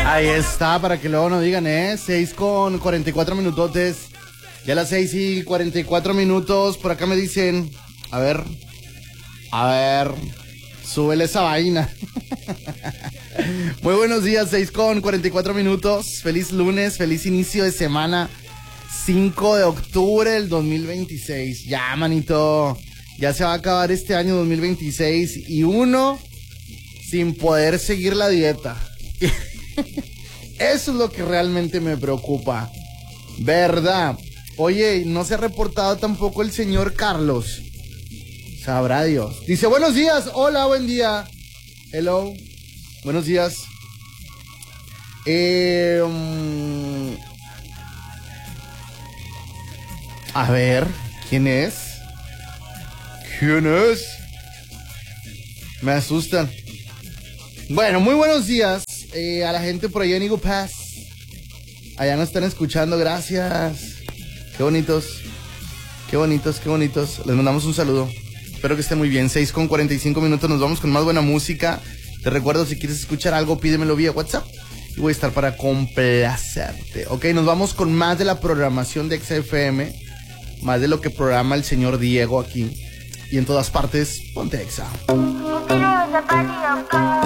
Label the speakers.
Speaker 1: Ahí está, para que luego no digan, 6:44 minutotes. Ya las 6:44, por acá me dicen, a ver, súbele esa vaina. Muy buenos días, 6:44. Feliz lunes, feliz inicio de semana. 5 de octubre del 2026. Ya, manito, ya se va a acabar este año 2026 y uno sin poder seguir la dieta. Eso es lo que realmente me preocupa, ¿verdad? Oye, no se ha reportado tampoco el señor Carlos. Sabrá Dios. Dice, buenos días, hola, buen día. Hello, buenos días. A ver, ¿quién es? ¿Quién es? Me asustan. Bueno, muy buenos días a la gente por allá en Eagle Pass. Allá nos están escuchando, gracias. Qué bonitos. Les mandamos un saludo. Espero que esté muy bien. 6:45, nos vamos con más buena música. Te recuerdo, si quieres escuchar algo, pídemelo vía WhatsApp y voy a estar para complacerte. Ok, nos vamos con más de la programación de XFM, más de lo que programa el señor Diego aquí. Y en todas partes, ponte Exa.